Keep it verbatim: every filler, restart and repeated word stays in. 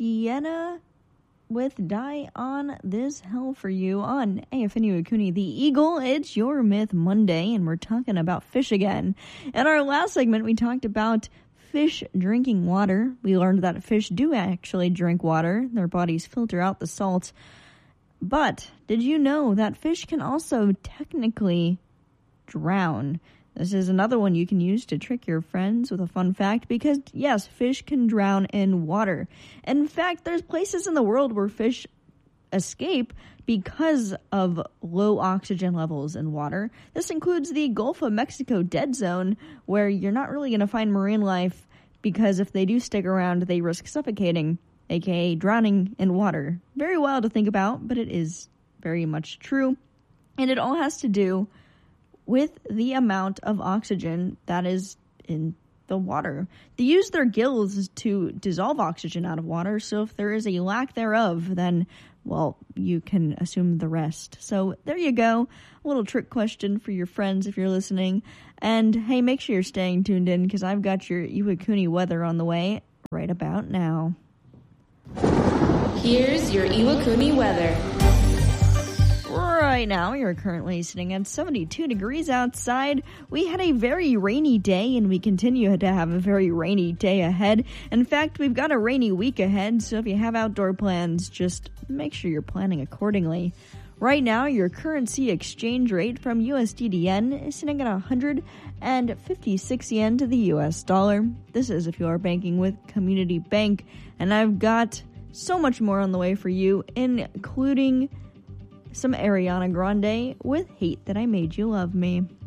Iena with Die on This Hell for You on A F N Iwakuni The Eagle. It's Your Myth Monday, and we're talking about fish again. In our last segment, we talked about fish drinking water. We learned that fish do actually drink water. Their bodies filter out the salt. But did you know that fish can also technically drown? This is another one you can use to trick your friends with a fun fact because, yes, fish can drown in water. In fact, there's places in the world where fish escape because of low oxygen levels in water. This includes the Gulf of Mexico dead zone, where you're not really going to find marine life because if they do stick around, they risk suffocating, aka drowning in water. Very wild to think about, but it is very much true. And it all has to do with the amount of oxygen that is in the water. They use their gills to dissolve oxygen out of water, so if there is a lack thereof, then, well, you can assume the rest. So there you go. A little trick question for your friends if you're listening. And hey, make sure you're staying tuned in because I've got your Iwakuni weather on the way right about now. Here's your Iwakuni weather. Right now, you're currently sitting at seventy-two degrees outside. We had a very rainy day, and we continue to have a very rainy day ahead. In fact, we've got a rainy week ahead, so if you have outdoor plans, just make sure you're planning accordingly. Right now, your currency exchange rate from U S D to yen is sitting at one hundred fifty-six yen to the U S dollar. This is if you are banking with Community Bank, and I've got so much more on the way for you, including some Ariana Grande with Hate That I Made You Love Me.